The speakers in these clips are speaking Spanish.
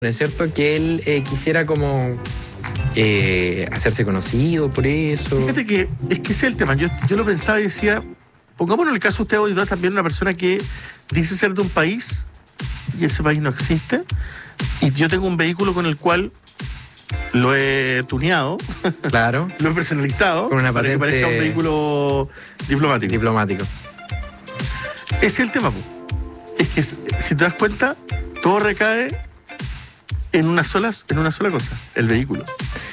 Es cierto que él quisiera como hacerse conocido por eso. Fíjate que es que ese es el tema. Yo lo pensaba y decía, pongámonos el caso usted hoy, también una persona que dice ser de un país y ese país no existe, y yo tengo un vehículo con el cual lo he tuneado, Claro. lo he personalizado Con una para que patente parezca un vehículo diplomático. diplomático. Ese es el tema, po. Es que si te das cuenta, todo recae en una sola cosa, el vehículo.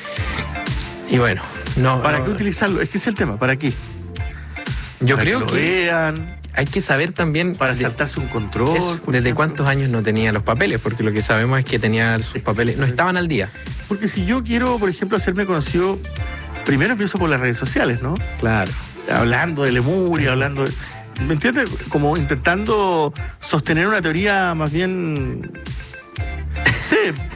Y bueno, no. ¿Para qué utilizarlo? Es que ese es el tema, ¿para qué? Yo Para creo que lo que vean, hay que saber también para saltarse un control. desde cuántos años no tenía los papeles, porque lo que sabemos es que tenía sus papeles, no estaban al día. Porque si yo quiero, por ejemplo, hacerme conocido, primero empiezo por las redes sociales, ¿no? Claro. Hablando de Lemuria, hablando de... ¿Me entiendes? Como intentando sostener una teoría más bien... Sí.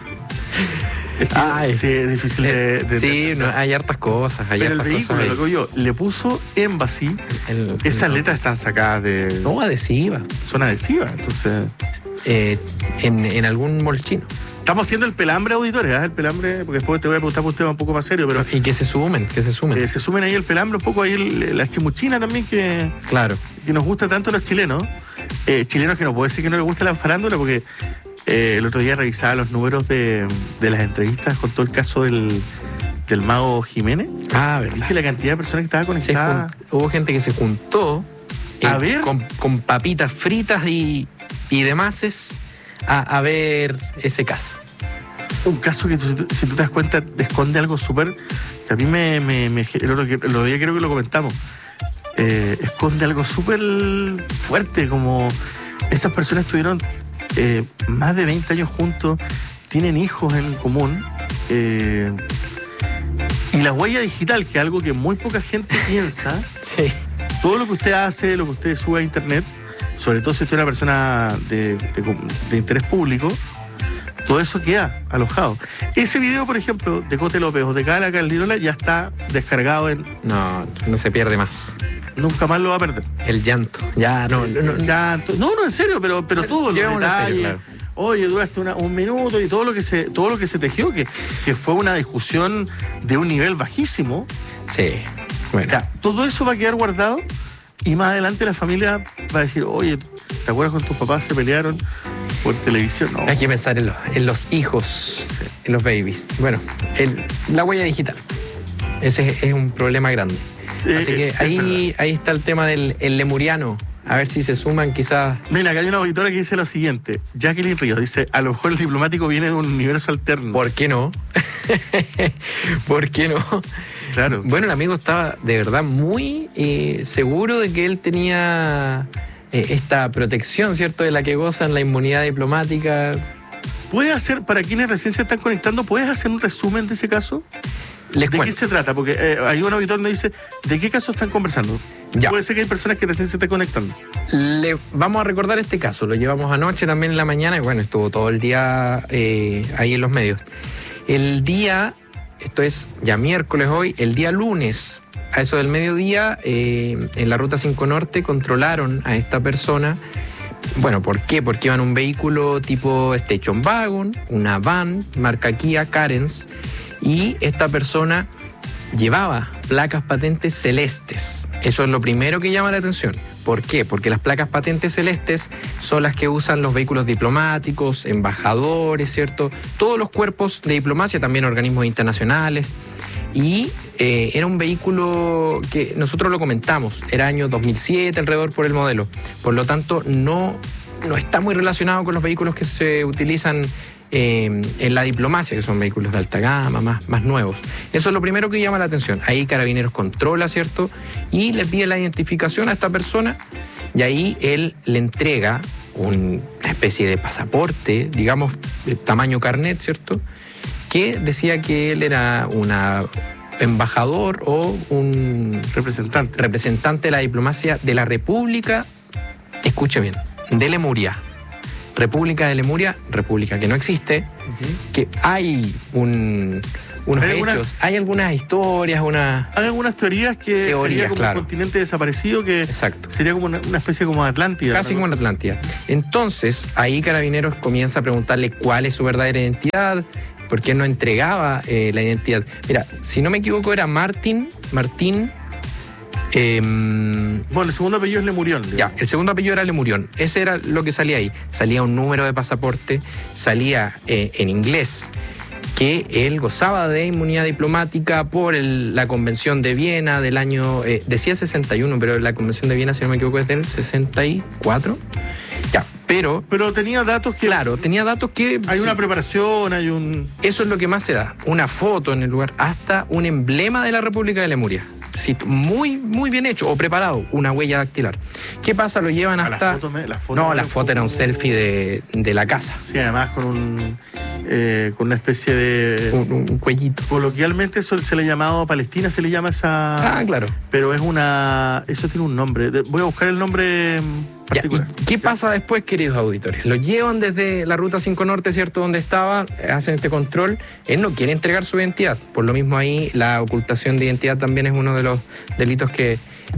Es que sí, es difícil de sí, no, hay hartas cosas. Pero el vehículo, lo que yo, le puso Embassy. Esas letras están sacadas de... No, adhesiva. Son adhesivas, entonces... En algún molchino. Estamos haciendo el pelambre, auditores, ¿eh? El pelambre, porque después te voy a preguntar por un tema un poco más serio, pero... Y que se sumen. se sumen ahí el pelambre, un poco ahí la chimuchina también, Claro. Que nos gusta tanto a los chilenos. Chilenos que no puedo decir que no les gusta la farándula, porque el otro día revisaba los números de las entrevistas con todo el caso del mago Jiménez. Ah, ¿verdad? ¿Viste la cantidad de personas que estaba conectada? Hubo gente que se juntó a ver con papitas fritas y demás a ver ese caso. Un caso que si tú te das cuenta esconde algo súper, que a mí el otro día creo que lo comentamos, esconde algo súper fuerte, como esas personas estuvieron más de 20 años juntos, tienen hijos en común, y la huella digital, que es algo que muy poca gente piensa. Sí. Todo lo que usted hace, lo que usted sube a internet, sobre todo si usted es una persona de interés público, todo eso queda alojado. Ese video, por ejemplo, de Cote López o de Cala Caldirola ya está descargado en... No se pierde más. Nunca más lo va a perder. El llanto. Ya, no. Llanto. No, en serio, pero todo el detalle. Claro. Oye, duraste un minuto y todo lo que se tejió, que fue una discusión de un nivel bajísimo. Sí, bueno. Ya, todo eso va a quedar guardado y más adelante la familia va a decir, oye, ¿te acuerdas cuando tus papás se pelearon por televisión? No. Hay que pensar en los hijos, sí, en los babies. Bueno, la huella digital. Ese es un problema grande. Así que ahí está el tema del lemuriano. A ver si se suman quizás. Mira, acá hay una auditora que dice lo siguiente. Jacqueline Ríos dice, a lo mejor el diplomático viene de un universo alterno. ¿Por qué no? ¿Por qué no? Claro. Bueno, el amigo estaba de verdad muy seguro de que él tenía esta protección, ¿cierto? De la que gozan la inmunidad diplomática. ¿Puedes hacer, para quienes recién se están conectando, puedes hacer un resumen de ese caso? ¿De qué se trata? Porque hay un auditor que nos dice, ¿de qué caso están conversando? Ya. Puede ser que hay personas que recién se están conectando. Vamos a recordar este caso. Lo llevamos anoche también en la mañana y bueno, estuvo todo el día ahí en los medios. El día, esto es ya miércoles hoy, el día lunes, a eso del mediodía, en la Ruta 5 Norte controlaron a esta persona. Bueno, ¿por qué? Porque iba en un vehículo tipo Station Wagon, una van, marca Kia, Carens, y esta persona llevaba placas patentes celestes. Eso es lo primero que llama la atención. ¿Por qué? Porque las placas patentes celestes son las que usan los vehículos diplomáticos, embajadores, ¿cierto? Todos los cuerpos de diplomacia, también organismos internacionales. Y era un vehículo que nosotros lo comentamos, era año 2007 alrededor por el modelo. Por lo tanto, no está muy relacionado con los vehículos que se utilizan en la diplomacia, que son vehículos de alta gama, más nuevos. Eso es lo primero que llama la atención. Ahí Carabineros controla, ¿cierto? Y le pide la identificación a esta persona y ahí él le entrega una especie de pasaporte, digamos, de tamaño carnet, ¿cierto? Que decía que él era un embajador o un representante de la diplomacia de la República, escuche bien, de Lemuria. República de Lemuria, república que no existe, que hay un unos hechos. Hay algunas historias, Hay algunas teorías que sería como claro, un continente desaparecido, que exacto, sería como una especie como de Atlántida. Casi como en Atlántida. Entonces, ahí Carabineros comienza a preguntarle cuál es su verdadera identidad, por qué no entregaba la identidad. Mira, si no me equivoco era Martín. Bueno, el segundo apellido es Lemurión. Ya, el segundo apellido era Lemurión. Ese era lo que salía ahí. Salía un número de pasaporte, salía en inglés, que él gozaba de inmunidad diplomática por la Convención de Viena del año, decía 61, pero la Convención de Viena, si no me equivoco, es del 64. Ya, pero tenía datos que... Claro, tenía datos que... Hay una preparación, hay un... Eso es lo que más se da. Una foto en el lugar, hasta un emblema de la República de Lemuria. Sí, muy, muy bien hecho o preparado, una huella dactilar. ¿Qué pasa? Lo llevan hasta... La foto era un selfie de la casa. Sí, además con una especie de... Un cuellito. Coloquialmente eso se le ha llamado Palestina, se le llama esa... Ah, claro. Pero es una... Eso tiene un nombre. Voy a buscar el nombre particular. ¿Y qué pasa después, queridos auditores? Lo llevan desde la Ruta 5 Norte, ¿cierto? Donde estaba, hacen este control. Él no quiere entregar su identidad. Por lo mismo ahí, la ocultación de identidad también es uno de los delitos que...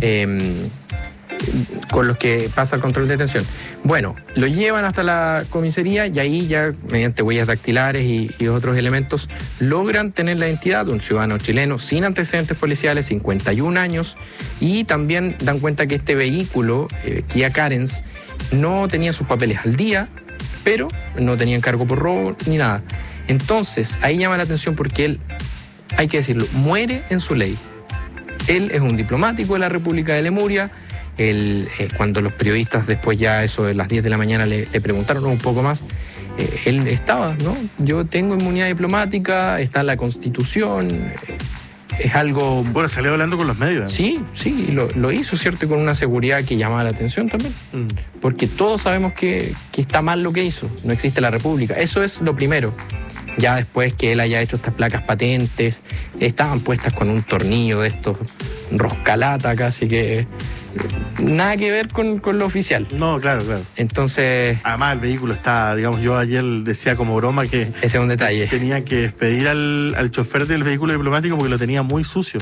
con los que pasa el control de detención. Bueno, lo llevan hasta la comisaría y ahí ya, mediante huellas dactilares y otros elementos, logran tener la identidad de un ciudadano chileno sin antecedentes policiales, 51 años, y también dan cuenta que este vehículo, Kia Carens, no tenía sus papeles al día, pero no tenía encargo por robo ni nada. Entonces, ahí llama la atención porque él, hay que decirlo, muere en su ley. Él es un diplomático de la República de Lemuria. Cuando los periodistas después ya eso de las 10 de la mañana le preguntaron un poco más, él estaba, ¿no? Yo tengo inmunidad diplomática, está en la Constitución, es algo... Bueno, salió hablando con los medios. Sí, lo hizo, ¿cierto? Y con una seguridad que llamaba la atención también. Porque todos sabemos que está mal lo que hizo, no existe la República. Eso es lo primero. Ya después que él haya hecho estas placas patentes, estaban puestas con un tornillo de estos roscalata casi que... Nada que ver con lo oficial. No, claro. Entonces... Además el vehículo está, digamos, yo ayer decía como broma que... Ese es un detalle. Tenía que despedir al chofer del vehículo diplomático porque lo tenía muy sucio.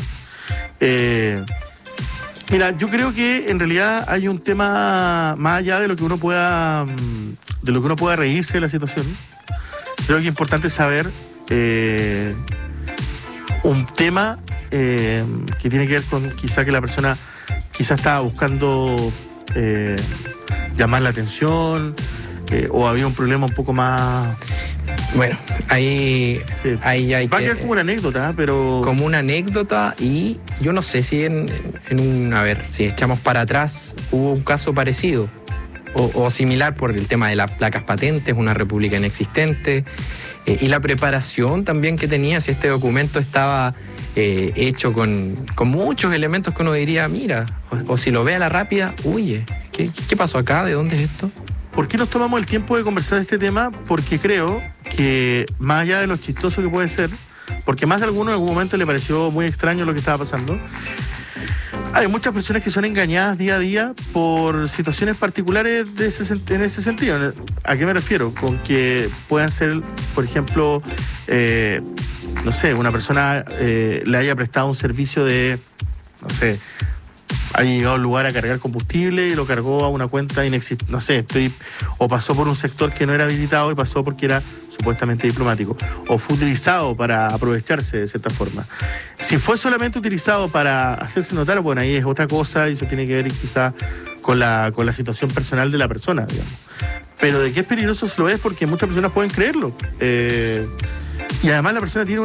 Mira, yo creo que en realidad hay un tema más allá de lo que uno pueda reírse de la situación. Creo que es importante saber un tema que tiene que ver con quizá que la persona quizá estaba buscando llamar la atención o había un problema un poco más... Bueno, ahí ya hay Va a quedar como una anécdota, pero... Como una anécdota, y yo no sé si si echamos para atrás hubo un caso parecido o similar por el tema de las placas patentes, una república inexistente, y la preparación también que tenía, si este documento estaba hecho con muchos elementos que uno diría, mira, o si lo ve a la rápida, huye, ¿qué pasó acá? ¿De dónde es esto? ¿Por qué nos tomamos el tiempo de conversar de este tema? Porque creo que, más allá de lo chistoso que puede ser, porque más de alguno en algún momento le pareció muy extraño lo que estaba pasando, hay muchas personas que son engañadas día a día por situaciones particulares en ese sentido. ¿A qué me refiero? Con que puedan ser, por ejemplo, no sé, una persona le haya prestado un servicio de, no sé, haya llegado a un lugar a cargar combustible y lo cargó a una cuenta inexistente, no sé, o pasó por un sector que no era habilitado y pasó porque era supuestamente diplomático, o fue utilizado para aprovecharse de cierta forma. Si fue solamente utilizado para hacerse notar, bueno, ahí es otra cosa y eso tiene que ver quizás con la situación personal de la persona, digamos. Pero de qué es peligroso se lo es porque muchas personas pueden creerlo. Y además la persona tiene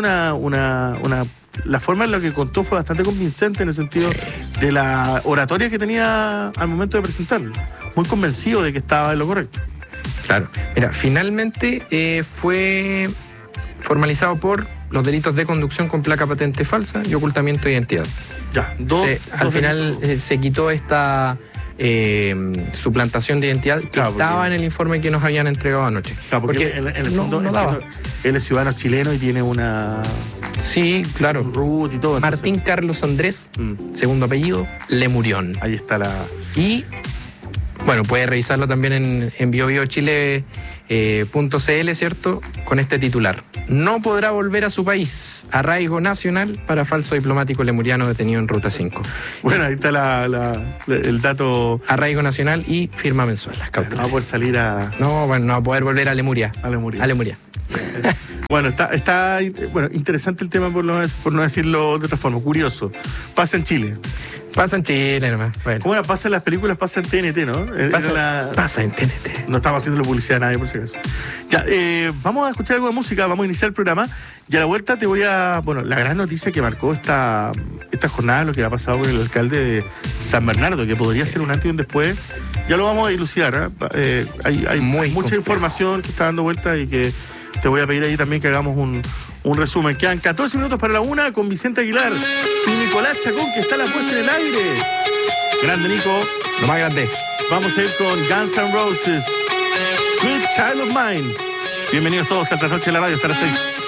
la forma en la que contó fue bastante convincente en el sentido de la oratoria que tenía al momento de presentarlo. Muy convencido de que estaba en lo correcto. Claro. Mira, finalmente fue formalizado por los delitos de conducción con placa patente falsa y ocultamiento de identidad. Ya, al final se quitó esta suplantación de identidad que estaba en el informe que nos habían entregado anoche. Claro, porque en el fondo él es ciudadano chileno y tiene una... Sí, claro. Un root y todo. Martín entonces... Carlos Andrés, segundo apellido, Lemurión. Ahí está la... Y, bueno, puede revisarlo también en BioBio Chile ¿cierto? Con este titular. No podrá volver a su país. Arraigo nacional para falso diplomático lemuriano detenido en Ruta 5. Bueno, ahí está el dato. Arraigo nacional y firma mensual. Las cautelares. No va a poder salir a... No, bueno, no va a poder volver a Lemuria. A Lemuria. A Lemuria. Bueno, está interesante el tema por no decirlo de otra forma. Curioso. Pasa en Chile. Pasa en Chile nomás. Bueno. ¿Cómo pasa en las películas? Pasa en TNT, ¿no? Pasa en TNT. No estamos haciendo publicidad a nadie, por si acaso. Ya, vamos a escuchar algo de música, vamos a iniciar el programa. Y a la vuelta te voy a... Bueno, la gran noticia que marcó esta jornada, lo que ha pasado con el alcalde de San Bernardo, que podría ser un antes y un después. Ya lo vamos a dilucidar, ¿eh? Hay mucha información que está dando vuelta y que te voy a pedir ahí también que hagamos un resumen. Quedan 14 minutos para la 1 con Vicente Aguilar y Nicolás Chacón, que está a la puesta en el aire. Grande, Nico. Lo más grande. Vamos a ir con Guns N' Roses, Sweet Child of Mine. Bienvenidos todos a Trasnoche de la Radio hasta las 6.